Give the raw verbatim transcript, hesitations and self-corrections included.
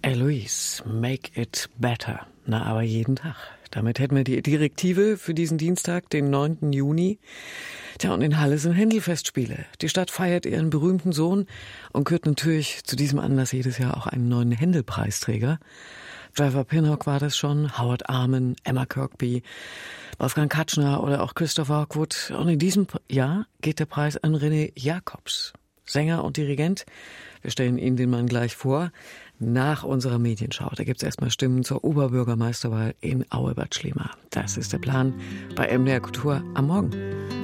Eloise, make it better. Na, aber jeden Tag. Damit hätten wir die Direktive für diesen Dienstag, den neunten Juni. Tja, und in Halle sind Händelfestspiele. Die Stadt feiert ihren berühmten Sohn und kürt natürlich zu diesem Anlass jedes Jahr auch einen neuen Händel-Preisträger. Trevor Pinnock war das schon, Howard Arman, Emma Kirkby, Wolfgang Katschner oder auch Christopher Hawkwood. Und in diesem Jahr geht der Preis an René Jacobs, Sänger und Dirigent. Wir stellen Ihnen den Mann gleich vor, nach unserer Medienschau. Da gibt's erstmal Stimmen zur Oberbürgermeisterwahl in Aue-Bad Schliemer. Das ist der Plan bei M D R Kultur am Morgen.